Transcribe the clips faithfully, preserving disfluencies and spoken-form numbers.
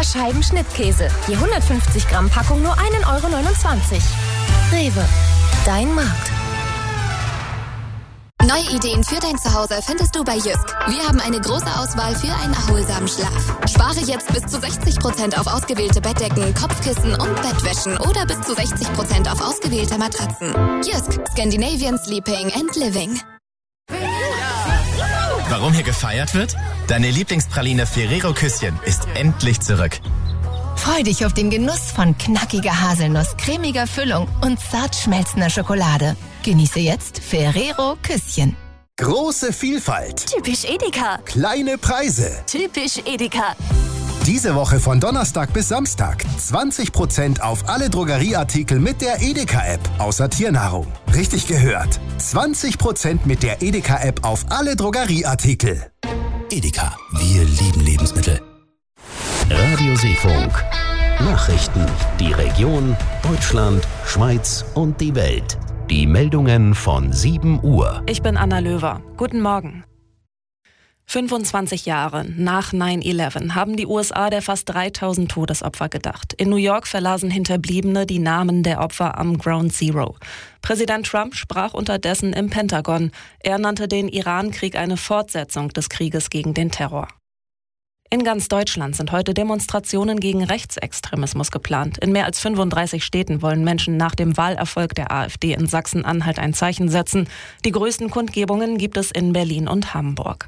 Millimeter Scheiben Schnittkäse. Je hundertfünfzig Gramm Packung nur ein Euro neunundzwanzig. Rewe, dein Markt. Neue Ideen für dein Zuhause findest du bei Jysk. Wir haben eine große Auswahl für einen erholsamen Schlaf. Spare jetzt bis zu sechzig Prozent auf ausgewählte Bettdecken, Kopfkissen und Bettwäschen oder bis zu sechzig Prozent auf ausgewählte Matratzen. Jysk, Scandinavian Sleeping and Living. Warum hier gefeiert wird? Deine Lieblingspraline Ferrero Küsschen ist endlich zurück. Freu dich auf den Genuss von knackiger Haselnuss, cremiger Füllung und zart schmelzender Schokolade. Genieße jetzt Ferrero Küsschen. Große Vielfalt. Typisch Edeka. Kleine Preise. Typisch Edeka. Diese Woche von Donnerstag bis Samstag zwanzig Prozent auf alle Drogerieartikel mit der Edeka-App, außer Tiernahrung. Richtig gehört. zwanzig Prozent mit der Edeka-App auf alle Drogerieartikel. Edeka, wir lieben Lebensmittel. Radio Seefunk. Nachrichten. Die Region, Deutschland, Schweiz und die Welt. Die Meldungen von sieben Uhr. Ich bin Anna Löwer. Guten Morgen. fünfundzwanzig Jahre nach neun elf haben die U S A der fast dreitausend Todesopfer gedacht. In New York verlasen Hinterbliebene die Namen der Opfer am Ground Zero. Präsident Trump sprach unterdessen im Pentagon. Er nannte den Iran-Krieg eine Fortsetzung des Krieges gegen den Terror. In ganz Deutschland sind heute Demonstrationen gegen Rechtsextremismus geplant. In mehr als fünfunddreißig Städten wollen Menschen nach dem Wahlerfolg der AfD in Sachsen-Anhalt ein Zeichen setzen. Die größten Kundgebungen gibt es in Berlin und Hamburg.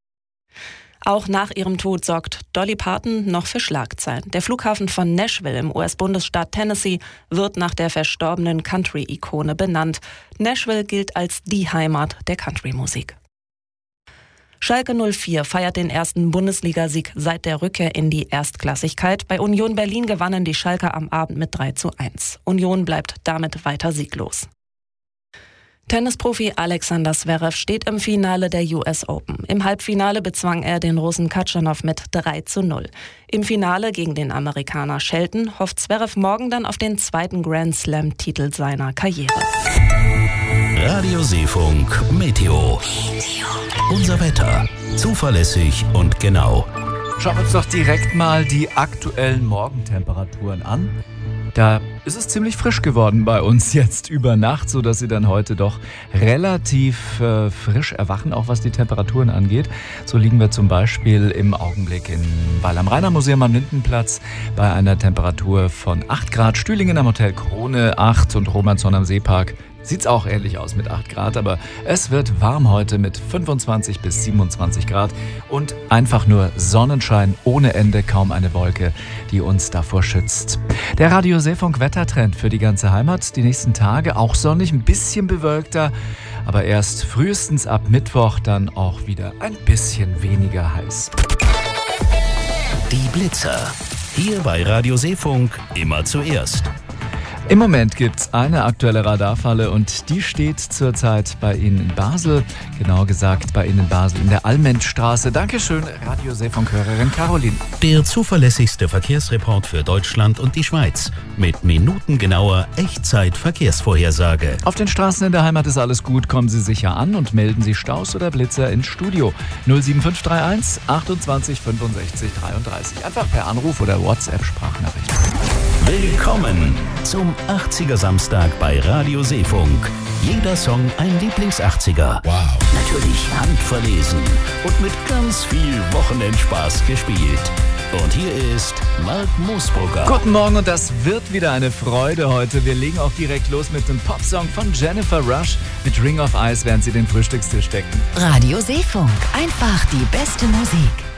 Auch nach ihrem Tod sorgt Dolly Parton noch für Schlagzeilen. Der Flughafen von Nashville im U S-Bundesstaat Tennessee wird nach der verstorbenen Country-Ikone benannt. Nashville gilt als die Heimat der Country-Musik. Schalke null vier feiert den ersten Bundesligasieg seit der Rückkehr in die Erstklassigkeit. Bei Union Berlin gewannen die Schalker am Abend mit drei zu eins. Union bleibt damit weiter sieglos. Tennisprofi Alexander Zverev steht im Finale der U S Open. Im Halbfinale bezwang er den Russen Katschanow mit drei zu null. Im Finale gegen den Amerikaner Shelton hofft Zverev morgen dann auf den zweiten Grand Slam-Titel seiner Karriere. Radio Seefunk Meteo. Unser Wetter. Zuverlässig und genau. Schauen wir uns doch direkt mal die aktuellen Morgentemperaturen an. Da ist es ziemlich frisch geworden bei uns jetzt über Nacht, sodass Sie dann heute doch relativ äh, frisch erwachen, auch was die Temperaturen angeht. So liegen wir zum Beispiel im Augenblick in Weil am Rhein am Museum am Lindenplatz bei einer Temperatur von acht Grad. Stühlingen am Hotel Krone acht und Romanshorn am Seepark. Sieht's auch ähnlich aus mit acht Grad, aber es wird warm heute mit fünfundzwanzig bis siebenundzwanzig Grad und einfach nur Sonnenschein ohne Ende, kaum eine Wolke, die uns davor schützt. Der Radio Seefunk Wettertrend für die ganze Heimat. Die nächsten Tage auch sonnig, ein bisschen bewölkter, aber erst frühestens ab Mittwoch dann auch wieder ein bisschen weniger heiß. Die Blitzer. Hier bei Radio Seefunk immer zuerst. Im Moment gibt es eine aktuelle Radarfalle und die steht zurzeit bei Ihnen in Basel, genau gesagt bei Ihnen in Basel in der Allmendstraße. Dankeschön, Radio Seefunk-Hörerin Caroline. Der zuverlässigste Verkehrsreport für Deutschland und die Schweiz mit minutengenauer Echtzeit-Verkehrsvorhersage. Auf den Straßen in der Heimat ist alles gut, kommen Sie sicher an und melden Sie Staus oder Blitzer ins Studio. null sieben fünf drei eins achtundzwanzig fünfundsechzig dreiunddreißig. Einfach per Anruf oder WhatsApp-Sprachnachricht. Willkommen zum achtziger Samstag bei Radio Seefunk. Jeder Song ein Lieblings-achtziger. Wow. Natürlich handverlesen und mit ganz viel Wochenendspaß gespielt. Und hier ist Mark Moosbrugger. Guten Morgen und das wird wieder eine Freude heute. Wir legen auch direkt los mit dem Popsong von Jennifer Rush mit Ring of Ice, während Sie den Frühstückstisch decken. Radio Seefunk, einfach die beste Musik.